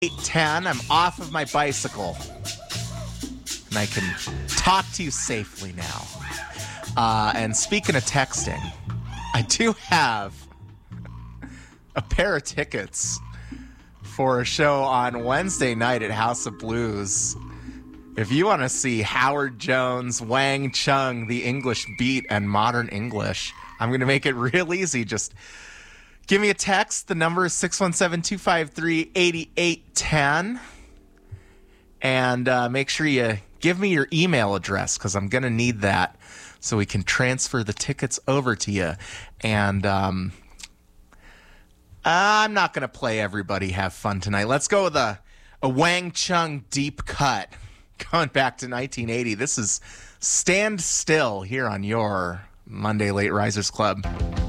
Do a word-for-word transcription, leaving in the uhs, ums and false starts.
eight ten. I'm off of my bicycle. And I can talk to you safely now. Uh, and speaking of texting, I do have a pair of tickets for a show on Wednesday night at House of Blues. If you want to see Howard Jones, Wang Chung, the English Beat, and Modern English, I'm going to make it real easy. Just give me a text. The number is six one seven, two five three, eight eight one zero. And uh, make sure you give me your email address because I'm going to need that so we can transfer the tickets over to you. And um, I'm not going to play Everybody Have Fun tonight. Let's go with a, a Wang Chung deep cut going back to nineteen eighty. This is Stand Still here on your Monday Late Risers Club.